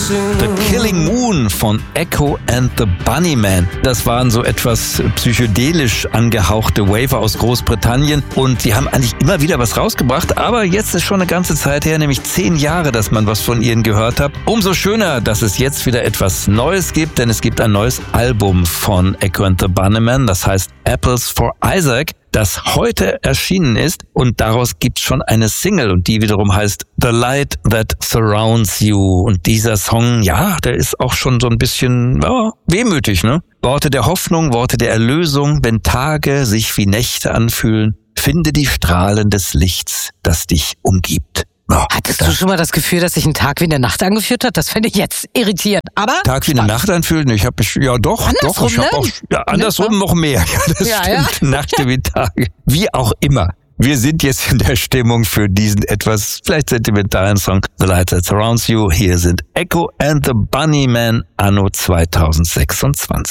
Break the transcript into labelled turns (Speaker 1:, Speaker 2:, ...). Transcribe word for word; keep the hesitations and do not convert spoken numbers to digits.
Speaker 1: The Killing Moon von Echo and the Bunnymen. Das waren so etwas psychedelisch angehauchte Waver aus Großbritannien und die haben eigentlich immer wieder was rausgebracht, aber jetzt ist schon eine ganze Zeit her, nämlich zehn Jahre, dass man was von ihnen gehört hat. Umso schöner, dass es jetzt wieder etwas Neues gibt, denn es gibt ein neues Album von Echo and the Bunnymen, das heißt Apples for Isaac, das heute erschienen ist und daraus gibt's schon eine Single und die wiederum heißt The Light That Surrounds You und dieser Song, ja, der ist auch schon so ein bisschen ja, wehmütig, ne? Worte der Hoffnung, Worte der Erlösung, wenn Tage sich wie Nächte anfühlen, finde die Strahlen des Lichts, das dich umgibt. Oh,
Speaker 2: Hattest du schon mal das Gefühl, dass sich ein Tag wie eine Nacht angefühlt hat? Das fände ich jetzt irritierend. Aber
Speaker 1: Tag wie eine Nacht anfühlen? Ich habe mich ja doch,
Speaker 2: andersrum,
Speaker 1: doch, ich habe
Speaker 2: ne?
Speaker 1: auch ja, andersrum noch mehr. Ja, das
Speaker 2: ja,
Speaker 1: stimmt.
Speaker 2: Ja.
Speaker 1: Nächte wie Tage. Wie auch immer. Wir sind jetzt in der Stimmung für diesen etwas vielleicht sentimentalen Song The Light That Surrounds You. Hier sind Echo and the Bunnymen anno zweitausendsechsundzwanzig.